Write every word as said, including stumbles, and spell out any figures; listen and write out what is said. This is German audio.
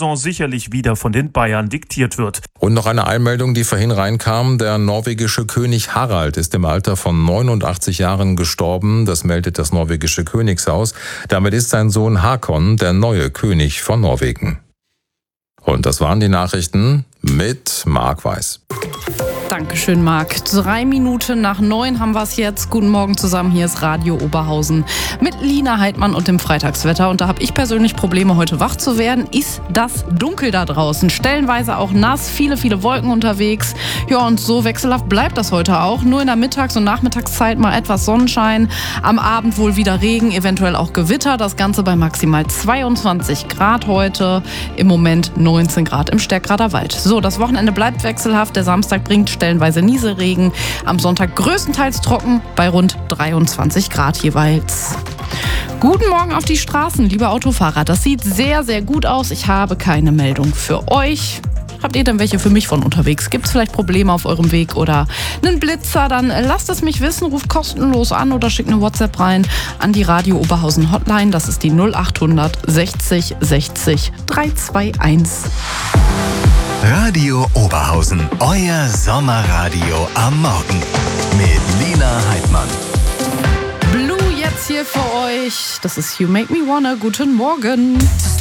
Saison sicherlich wieder von den Bayern diktiert wird. Und noch eine Eilmeldung, die vorhin reinkam. Der norwegische König Harald ist im Alter von neunundachtzig Jahren gestorben. Das meldet das norwegische Königshaus. Damit ist sein Sohn Hakon der neue König von Norwegen. Und das waren die Nachrichten mit Marc Weiß. Dankeschön, Marc. Drei Minuten nach neun haben wir es jetzt. Guten Morgen zusammen, hier ist Radio Oberhausen mit Lina Heidmann und dem Freitagswetter. Und da habe ich persönlich Probleme, heute wach zu werden. Ist das dunkel da draußen? Stellenweise auch nass, viele, viele Wolken unterwegs. Ja, und so wechselhaft bleibt das heute auch. Nur in der Mittags- und Nachmittagszeit mal etwas Sonnenschein. Am Abend wohl wieder Regen, eventuell auch Gewitter. Das Ganze bei maximal zweiundzwanzig Grad heute. Im Moment neunzehn Grad im Stärkrader Wald. So, das Wochenende bleibt wechselhaft. Der Samstag bringt stellenweise Nieselregen. Am Sonntag größtenteils trocken bei rund dreiundzwanzig Grad jeweils. Guten Morgen auf die Straßen, liebe Autofahrer. Das sieht sehr, sehr gut aus. Ich habe keine Meldung für euch. Habt ihr denn welche für mich von unterwegs? Gibt es vielleicht Probleme auf eurem Weg oder einen Blitzer? Dann lasst es mich wissen, ruft kostenlos an oder schickt eine WhatsApp rein an die Radio Oberhausen Hotline. Das ist die null achthundert sechzig sechzig dreihunderteinundzwanzig. Radio Oberhausen, euer Sommerradio am Morgen mit Lina Heidmann. Blue jetzt hier für euch. Das ist You Make Me Wanna. Guten Morgen.